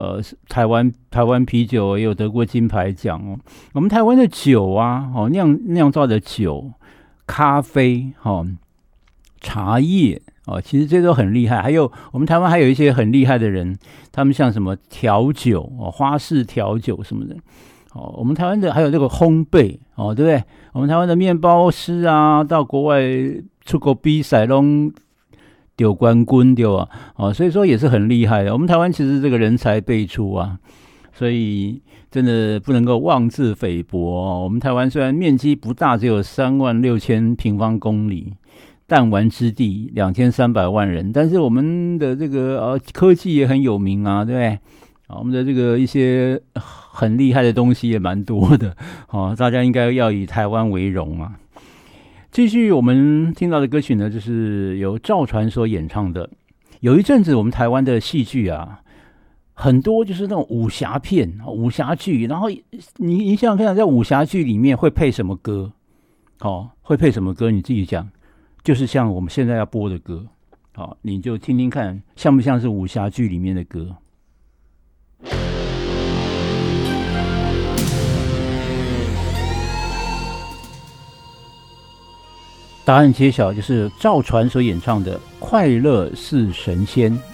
台湾啤酒也有得过金牌奖哦。我们台湾的酒啊，酿造的酒、咖啡、茶叶其实这都很厉害。还有我们台湾还有一些很厉害的人，他们像什么调酒花式调酒什么的。我们台湾的还有这个烘焙对不对？我们台湾的面包师啊，到国外出国比赛都得冠军对吧？所以说也是很厉害的。我们台湾其实这个人才辈出啊，所以真的不能够妄自菲薄我们台湾虽然面积不大，只有36000平方公里，弹丸之地2300万人，但是我们的这个科技也很有名啊，对不对？我们的这个一些很厉害的东西也蛮多的大家应该要以台湾为荣啊。继续我们听到的歌曲呢，就是由赵传所演唱的。有一阵子我们台湾的戏剧啊，很多就是那种武侠片、武侠剧，然后你想想看，在武侠剧里面会配什么歌？会配什么歌？你自己讲，就是像我们现在要播的歌，你就听听看，像不像是武侠剧里面的歌？答案揭晓，就是赵传所演唱的《快乐似神仙》。